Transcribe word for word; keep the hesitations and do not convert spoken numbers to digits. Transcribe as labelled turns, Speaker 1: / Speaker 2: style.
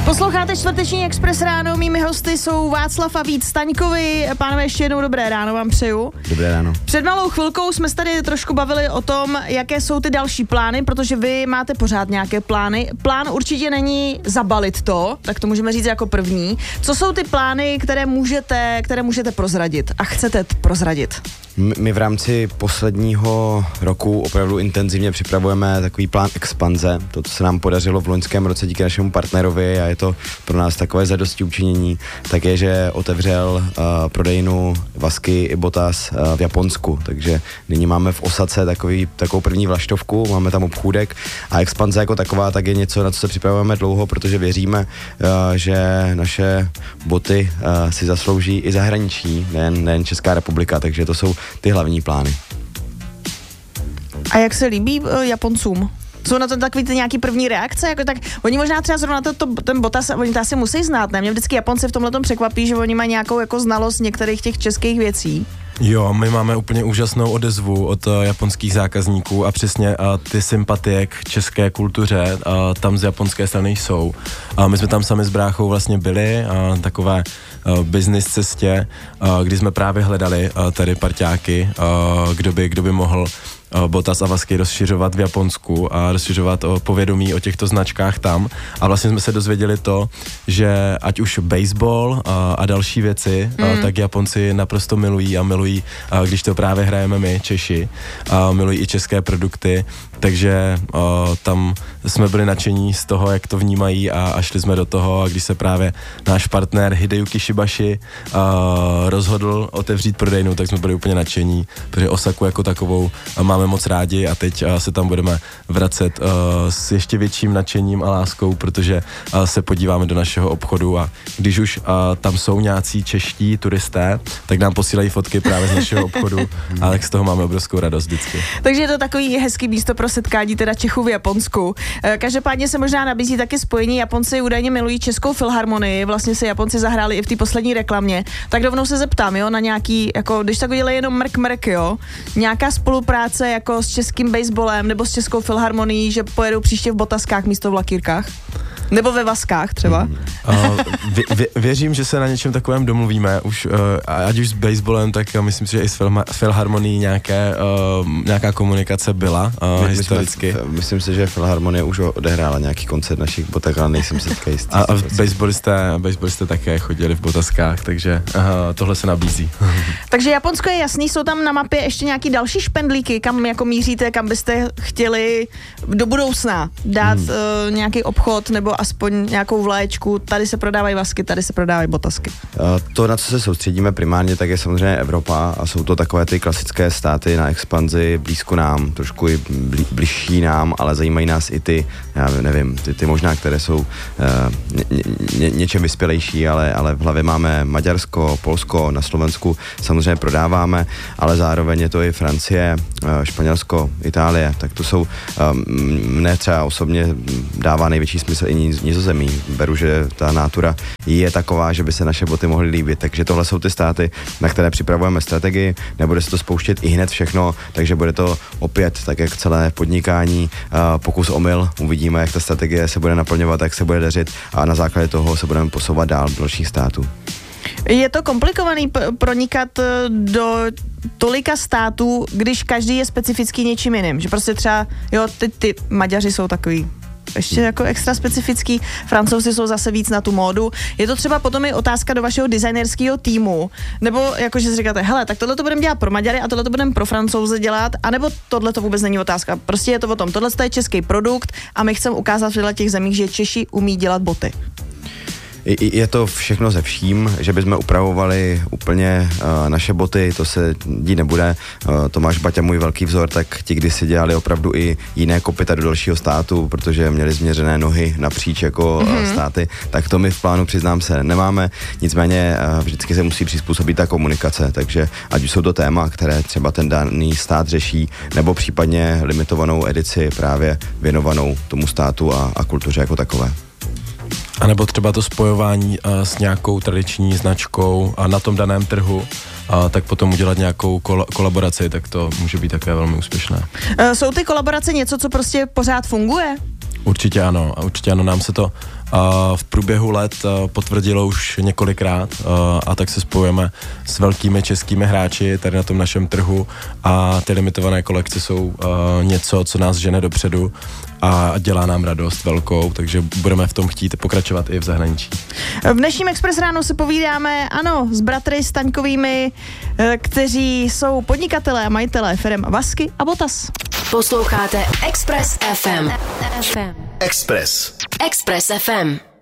Speaker 1: Posloucháte čtvrteční Express ráno, mými hosty jsou Václav a Vít Staňkovi. Pánové, ještě jednou dobré ráno vám přeju.
Speaker 2: Dobré ráno.
Speaker 1: Před malou chvilkou jsme se tady trošku bavili o tom, jaké jsou ty další plány, protože vy máte pořád nějaké plány. Plán určitě není zabalit to, tak to můžeme říct jako první. Co jsou ty plány, které můžete, které můžete prozradit a chcete prozradit?
Speaker 2: My v rámci posledního roku opravdu intenzivně připravujeme takový plán expanze. To, co se nám podařilo v loňském roce díky našemu partnerovi a je to pro nás takové zadosti učinění, tak je, že otevřel uh, prodejnu Vasky i Botas uh, v Japonsku. Takže nyní máme v Osace takový, takovou první vlaštovku, máme tam obchůdek a expanze jako taková tak je něco, na co se připravujeme dlouho, protože věříme, uh, že naše boty uh, si zaslouží i zahraničí, nejen, nejen Česká republika, takže to jsou ty hlavní plány.
Speaker 1: A jak se líbí uh, Japoncům? Jsou na to takový ty nějaký první reakce? Jako tak, oni možná třeba zrovna to, to, ten Botas, oni to asi musí znát, ne? Mě vždycky Japonci v tomhletom překvapí, že oni mají nějakou jako znalost některých těch českých věcí.
Speaker 3: Jo, my máme úplně úžasnou odezvu od uh, japonských zákazníků a přesně uh, ty sympatie k české kultuře uh, tam z japonské strany jsou. Uh, my jsme tam sami s bráchou vlastně byli, uh, takové uh, business cestě, uh, kdy jsme právě hledali uh, tady parťáky, uh, kdo by, kdo by mohl Botas a Vasky rozšiřovat v Japonsku a rozšiřovat o povědomí o těchto značkách tam. A vlastně jsme se dozvěděli to, že ať už baseball a, a další věci, mm. a, tak Japonci naprosto milují a milují, a, když to právě hrajeme my, Češi, a milují i české produkty, takže a, tam jsme byli nadšení z toho, jak to vnímají a, a šli jsme do toho a když se právě náš partner Hideyuki Shibashi a, rozhodl otevřít prodejnu, tak jsme byli úplně nadšení, protože Osaku jako takovou má máme moc rádi a teď uh, se tam budeme vracet uh, s ještě větším nadšením a láskou, protože uh, se podíváme do našeho obchodu a když už uh, tam jsou nějací čeští turisté, tak nám posílají fotky právě z našeho obchodu a tak z toho máme obrovskou radost vždycky.
Speaker 1: Takže je to takový hezký místo pro setkání teda Čechů v Japonsku. Každopádně se možná nabízí taky spojení. Japonci údajně milují Českou filharmonii, vlastně se Japonci zahráli i v té poslední reklamě. Tak rovnou se zeptám, jo, na nějaký, jako když tak udělají jenom mrk mrk, jo, nějaká spolupráce jako s českým baseballem nebo s Českou filharmonií, že pojedou příště v Botaskách místo v Lakírkách? Nebo ve Vaskách třeba?
Speaker 3: Hmm. Uh, vě, vě, věřím, že se na něčem takovém domluvíme, už, uh, ať už s baseballem, tak uh, myslím si, že i s filma, filharmonií nějaké, uh, nějaká komunikace byla uh, My, historicky.
Speaker 2: Jsme, myslím si, že filharmonie už odehrála nějaký koncert našich botek, ale nejsem si teďka jistý.
Speaker 3: A, a baseballisté, baseballisté také chodili v Botaskách, takže uh, tohle se nabízí.
Speaker 1: Takže Japonsko je jasný, jsou tam na mapě ještě nějaký další špendlíky, kam jako míříte, kam byste chtěli do budoucna dát hmm. uh, nějaký obchod nebo aspoň nějakou vlaječku, tady se prodávají Vasky, tady se prodávají Botasky.
Speaker 2: To, na co se soustředíme primárně, tak je samozřejmě Evropa a jsou to takové ty klasické státy na expanzi blízko nám, trošku i blí, bližší nám, ale zajímají nás i ty, já nevím, ty, ty možná, které jsou uh, ně, ně, něčem vyspělejší, ale, ale v hlavě máme Maďarsko, Polsko, na Slovensku samozřejmě prodáváme, ale zároveň je to i Francie, Španělsko, Itálie, tak to jsou, um, mne třeba osobně dává největší smysl i Nizozemí. Beru, že ta nátura je taková, že by se naše boty mohly líbit. Takže tohle jsou ty státy, na které připravujeme strategii. Nebude se to spouštět i hned všechno, takže bude to opět, tak jak celé podnikání, pokus omyl. Uvidíme, jak ta strategie se bude naplňovat, jak se bude dařit a na základě toho se budeme posouvat dál do dalších států.
Speaker 1: Je to komplikovaný p- pronikat do tolika států, když každý je specifický něčím jiným. Že prostě třeba, jo, ty, ty Maďaři jsou takový ještě jako extra specifický, Francouzi jsou zase víc na tu módu. Je to třeba potom i otázka do vašeho designerského týmu, nebo jakože si říkáte, hele, tak tohle to budeme dělat pro Maďary a tohle to budeme pro Francouze dělat, anebo tohle to vůbec není otázka. Prostě je to o tom, tohle to je český produkt a my chceme ukázat v těch zemích, že Češi umí dělat boty.
Speaker 2: Je to všechno ze vším, že bychom upravovali úplně uh, naše boty, to se dít nebude. Uh, Tomáš Baťa, můj velký vzor, tak ti kdysi dělali opravdu i jiné kopyta do dalšího státu, protože měli změřené nohy napříč jako mm-hmm. uh, státy, tak to my v plánu, přiznám se, nemáme. Nicméně uh, vždycky se musí přizpůsobit ta komunikace, takže ať už jsou to téma, které třeba ten daný stát řeší, nebo případně limitovanou edici právě věnovanou tomu státu a, a kultuře jako takové.
Speaker 3: A nebo třeba to spojování uh, s nějakou tradiční značkou a na tom daném trhu, a tak potom udělat nějakou kol- kolaboraci, tak to může být také velmi úspěšné.
Speaker 1: Uh, jsou ty kolaborace něco, co prostě pořád funguje?
Speaker 3: Určitě ano, určitě ano, nám se to uh, v průběhu let uh, potvrdilo už několikrát uh, a tak se spojujeme s velkými českými hráči tady na tom našem trhu a ty limitované kolekce jsou uh, něco, co nás žene dopředu a dělá nám radost velkou, takže budeme v tom chtít pokračovat i v zahraničí.
Speaker 1: V dnešním Express ráno se povídáme, ano, s bratry Staňkovými, kteří jsou podnikatelé a majitelé firem Vasky a Botas.
Speaker 4: Posloucháte Express ef em.
Speaker 5: Express.
Speaker 4: Express ef em.